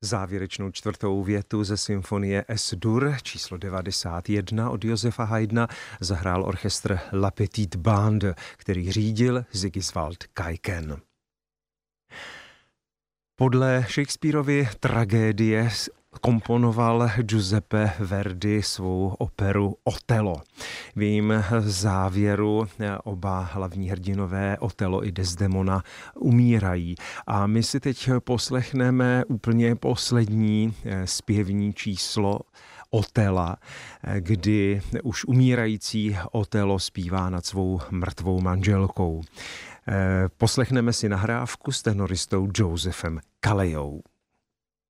Závěrečnou čtvrtou větu ze symfonie S-dur číslo 91 od Josefa Haydna zahrál orchestr La Petite Bande, který řídil Sigiswald Keiken. Podle Shakespearovy tragédie komponoval Giuseppe Verdi svou operu Otello. V jejím závěru oba hlavní hrdinové Otello i Desdemona umírají. A my si teď poslechneme úplně poslední zpěvní číslo Otella, kdy už umírající Otello zpívá nad svou mrtvou manželkou. Poslechneme si nahrávku s tenoristou Josephem Calleou.